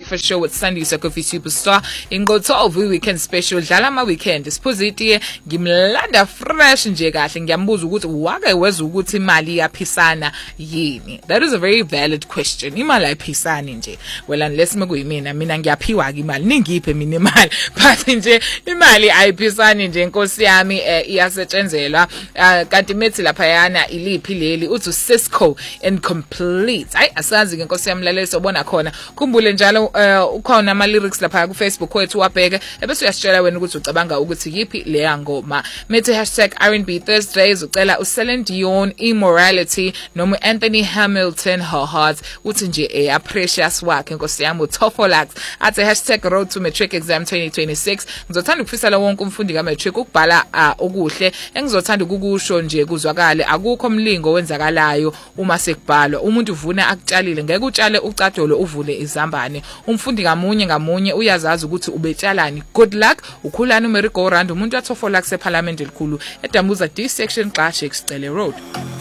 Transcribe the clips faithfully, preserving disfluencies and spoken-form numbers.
Breakfast Show with Sandisa Coffee Superstar. Ingo twelve weekend special dlala ama weekend. Siphuzitiye ngimlanda fresh nje kahle ngiyambuza ukuthi wake weza ukuthi imali iyaphisana yini. That is a very valid question. Imali ayiphisani nje. Well, unless mekuyimina mina ngiyaphiwa ke imali ningiphe mina imali. But nje imali ayiphisani nje inkosi yami iyasetshenzelwa kanti methi lapha yana iliphi leli uthi Cisco Incomplete. Ay asazi ke inkosi yami laleli sobona khona. Kumbule njalo ukhona ama lyrics lapha ku Facebook wethu wabheke ebese uyasitshela wena ukuthi ucabanga ukuthi yipi leya ngoma. Methi hashtag R and B Thursdays ucela uCeline Dion Immorality noma Anthony Hamilton Her Heart uthi nje eya precious wakhe inkosi yami uTofolax athi hashtag Road to Matric Exam twenty twenty-six. Ngizothanda ukufisela wonke umfundi kaMatric ukubhala okuhle engizothanda ukukusho nje kuzwakale akukho umlingo wenzakalayo uma sekubhalwa umuntu uvuna akutshalile ngeke utshale ucadolo uvule izambane umfundi ngamunye ngamunye uyazazi ukuthi ubetshalani. Good luck ukhulana uMary Go Round umuntu waTofolax eParliament elikhulu eDamuza D section Xashe Xcele Road.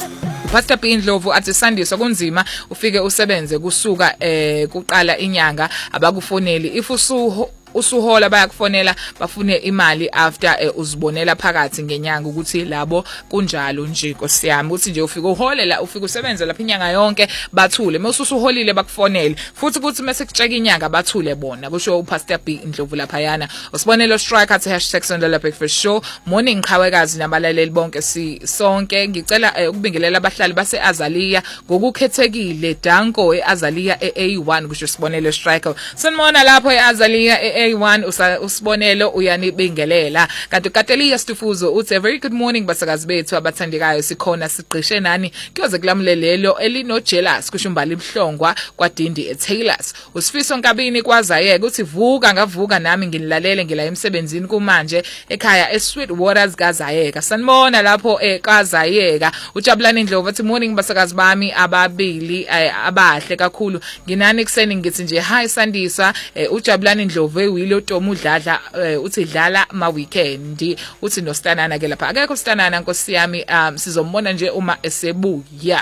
Pastor P Ndlovu athi Sandisa kunzima ufike usebenze kusuka eh kuqala inyanga abakufoneli if usuho usuhola bayakufonela bafune imali after eh, uzibonela phakathi ngenyanga ukuthi labo kunjalo nje Nkosi yami uthi nje ufika uholela ufika usebenza lapha inyanga yonke bathule mase usuholile bakufonele futhi kuthi mase kutsheka inyanga bathule bona kusho uPastor B Ndlovu lapha yana usibonelo strike athi hashtag Sondola Breakfast Show morning qhawekazi nabalaleli bonke si sonke ngicela eh, ukubingelela abahlali base Azaliya ngokukhethekile Danko eAzaliya eA one kusho sibonelo strike sanibona lapho eAzaliya A one usibonelo uyanibingelela kanti Kateliya Stifuzo uthi a very good morning basakazi bethu abathandekayo sikhona siqishe nani kuyoze kulamlelelo elino jealous kusho umbali Mhlongwa kwaDindi eTaylors usifiso Nkabini kwazayeke uthi vuka ngavuka nami nginilalele ngila emsebenzini kumanje ekhaya eSweet Waters kazayeka sanibona lapho ekazayeka uJabulani Ndlovu uthi morning basakazi bami ababili abahle kakhulu nginani kuseni ngithi nje hi Sandisa uJabulani Ndlovu wilo Tomu Dladla uthi dlala ma weekend uthi nostanana ke lapha akekho stanana Nkosi yami um sizombona nje uma esebuya.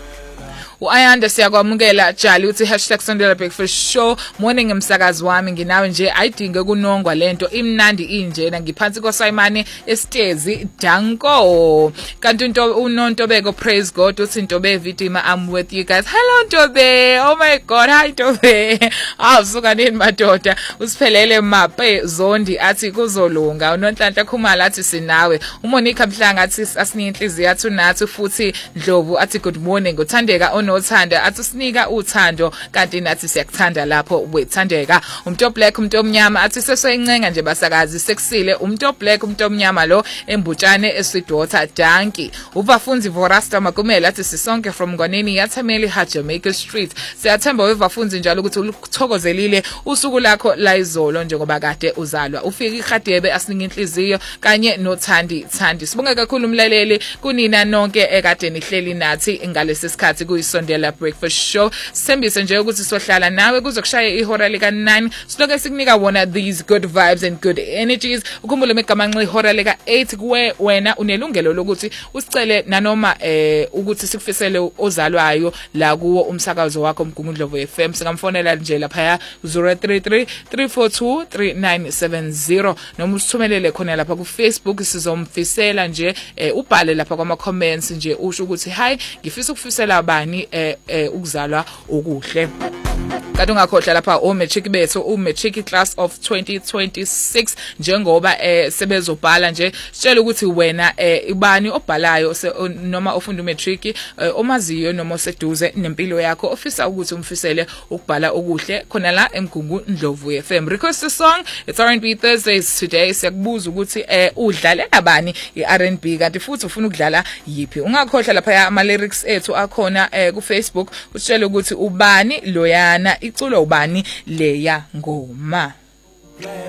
uAyanda siyakwamukela Jali uthi hashtag Sondola Breakfast Show morning emsakazi wami nginawe nje ayidinge kunongwa lento imnandi injena ngiphansi koSayimane Estezi Danko kanti into unontobeko praise God uthi Ntobe Vidima I'm with you guys. Hello Ntobe, oh my God, hi Ntobe. Awusuka nini madoda usiphelele mape zondi athi kuzolunga uNonhlanhla Khumalo athi sinawe uMonica Mhlanga athi asininye inhliziyo yathi nathi futhi Ndlovu athi good morning uthandeka onothanda athi sinika uthando kanti nathi siyakuthanda lapho wethandeka. Umuntu Black umuntu omnyama athi sesoyincenga nje basakazi sekusile umuntu Black umuntu omnyama lo embutshane esidota Danki uvafunzi Vorasta Makumela athi sisonke from Ngwaneni yathameli ha Jamaica Street siyathemba wevafunzi njalo ukuthi ukuthokozelile usuku lakho la izolo njengoba kade uzalwa ufika iGadebe asininga inhliziyo kanye nothandi thandi sibonga kakhulu umlaleli kunina nonke ekade nihleli nathi ngalesi sikhathi kuyisondela Breakfast Show sithembise nje ukuthi sohlala nawe kuzokushaya ihora lika nine siloke sikunika wona these good vibes and good energies ukhumbule megamanxa ihora lika eight kuwe wena unelungelo lokuthi usicele nanoma eh ukuthi sikufisele ozalwayo la kuwo umsakazo wakho Mgungundlovu F M singamfonela nje lapha zero three three three four two three nine seven zero noma usithumelele khona lapha ku Facebook sizomfisela nje ubhale lapha kwama comments nje usho ukuthi hi ngifisa ukufisela abani eh ukuzalwa okuhle kanti ungakhohlwa lapha uMatric bethu uMatric class of twenty twenty-six njengoba eh sebezobhala nje sitshela ukuthi wena eh ibani obhalayo noma ofunda uMatric omaziyo noma oseduze nempilo yakho ofisa ukuthi umfisele ukubhala okuhle khona la eMgungundlovu F M. Request a song, it's R and B Thursdays today. Siyakubuza ukuthi eh udlalela bani iR and B kanti futhi ufuna ukudlala yipi. Ungakhohlwa lapha ama lyrics ethu akhona eh ku Facebook usitshela ukuthi ubani loyana iculo ubani leya ngoma.